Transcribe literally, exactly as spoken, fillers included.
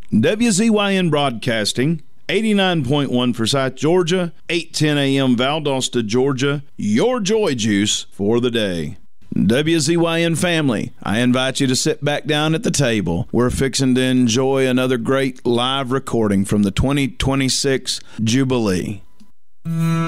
W Z Y N Broadcasting, eighty-nine point one Forsyth, Georgia, eight ten a.m. Valdosta, Georgia, your joy juice for the day. W Z Y N family, I invite you to sit back down at the table. We're fixing to enjoy another great live recording from the twenty twenty-six Jubilee.